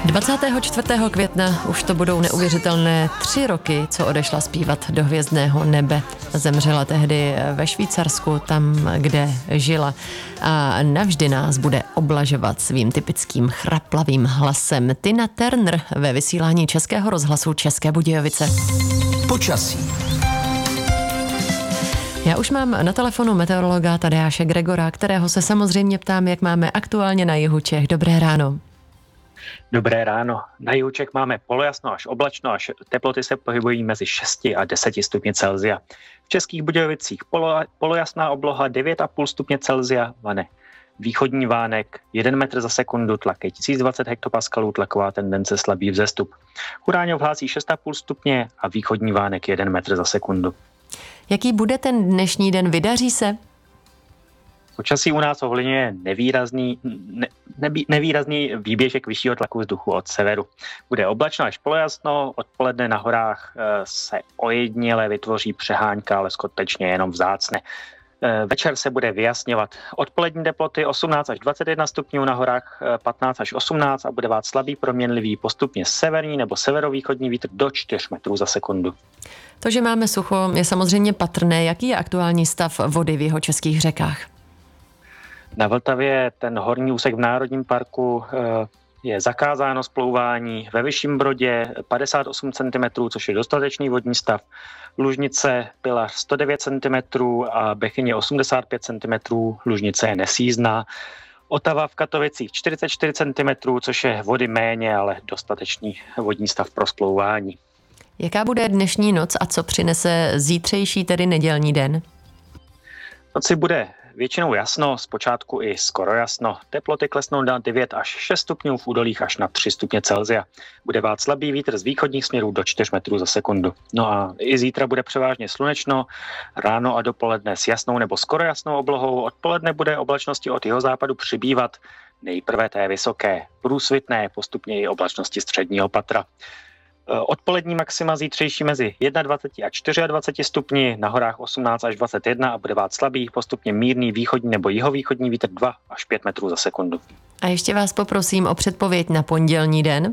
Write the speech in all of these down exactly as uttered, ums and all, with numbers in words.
dvacátého čtvrtého května už to budou neuvěřitelné tři roky, co odešla zpívat do hvězdného nebe. Zemřela tehdy ve Švýcarsku, tam, kde žila. A navždy nás bude oblažovat svým typickým chraplavým hlasem Tina Turner ve vysílání Českého rozhlasu České Budějovice. Počasí. Já už mám na telefonu meteorologa Tadeáše Gregora, kterého se samozřejmě ptám, jak máme aktuálně na jihu Čech. Dobré ráno. Dobré ráno. Na jihu Čech máme polojasno až oblačno, až teploty se pohybují mezi šesti a deseti stupni Celsia. V Českých Budějovicích polo, polojasná obloha devět a půl stupně Celsia, vane východní vánek, jeden metr za sekundu, tlak je tisíc dvacet hektopaskalů, tlaková tendence slabý vzestup. Churáňov hlásí šest a půl stupně a východní vánek jeden metr za sekundu. Jaký bude ten dnešní den? Vydaří se? Počasí u nás ovlivňuje nevýrazný, ne, nebý, nevýrazný výběžek vyššího tlaku vzduchu od severu. Bude oblačno až polojasno, odpoledne na horách e, se ojediněle vytvoří přehánka, ale skutečně jenom vzácne. E, večer se bude vyjasňovat. Odpolední teploty osmnáct až dvacet jedna stupňů, na horách e, patnáct až osmnáct a bude vát slabý proměnlivý postupně severní nebo severovýchodní vítr do čtyř metrů za sekundu. To, že máme sucho, je samozřejmě patrné. Jaký je aktuální stav vody v jihočeských řekách? Na Vltavě ten horní úsek v Národním parku je zakázáno splouvání, ve Vyšším Brodě padesát osm centimetrů, což je dostatečný vodní stav. Lužnice byla sto devět centimetrů a Bechyně osmdesát pět centimetrů, Lužnice je nesízná. Otava v Katovicích čtyřicet čtyři centimetrů, což je vody méně, ale dostatečný vodní stav pro splouvání. Jaká bude dnešní noc a co přinese zítřejší, tedy nedělní den? Noci bude většinou jasno, zpočátku i skoro jasno. Teploty klesnou na devět až šest stupňů, v údolích až na tři stupně Celsia. Bude vát slabý vítr z východních směrů do čtyř metrů za sekundu. No a i zítra bude převážně slunečno, ráno a dopoledne s jasnou nebo skoro jasnou oblohou. Odpoledne bude oblačnosti od jihozápadu přibývat, nejprve té vysoké, průsvitné, postupně i oblačnosti středního patra. Odpolední maxima zítřejší mezi dvacet jedna a dvacet čtyři stupni, na horách osmnáct až dvacet jedna a bude vát slabý, postupně mírný východní nebo jihovýchodní vítr dva až pět metrů za sekundu. A ještě vás poprosím o předpověď na pondělní den.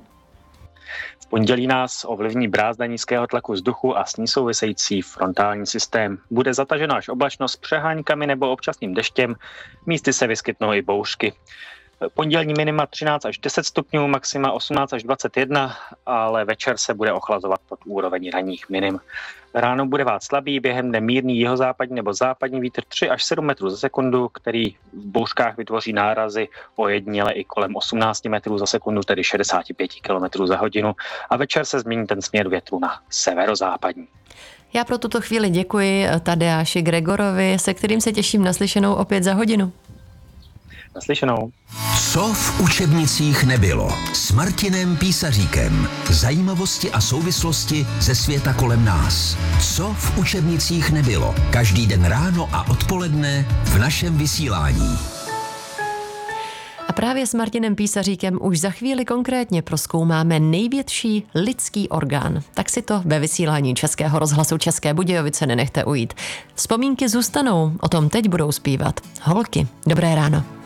V pondělí nás ovlivní brázda nízkého tlaku vzduchu a s ní související frontální systém. Bude zataženo až oblačno s přeháňkami nebo občasným deštěm, místy se vyskytnou i bouřky. Pondělní minima třináct až deset stupňů, maxima osmnáct až dvacet jedna, ale večer se bude ochlazovat pod úroveň ranních minim. Ráno bude vát slabý, během dne mírný jihozápadní nebo západní vítr tři až sedm metrů za sekundu, který v bouřkách vytvoří nárazy ojediněle i kolem osmnáct metrů za sekundu, tedy šedesát pět kilometrů za hodinu. A večer se změní ten směr větru na severozápadní. Já pro tuto chvíli děkuji Tadeáši Gregorovi, se kterým se těším na slyšenou opět za hodinu. Naslyšenou. Co v učebnicích nebylo? S Martinem Písaříkem. Zajímavosti a souvislosti ze světa kolem nás. Co v učebnicích nebylo? Každý den ráno a odpoledne v našem vysílání. A právě s Martinem Písaříkem už za chvíli konkrétně prozkoumáme největší lidský orgán. Tak si to ve vysílání Českého rozhlasu České Budějovice nenechte ujít. Vzpomínky zůstanou, o tom teď budou zpívat holky. Dobré ráno.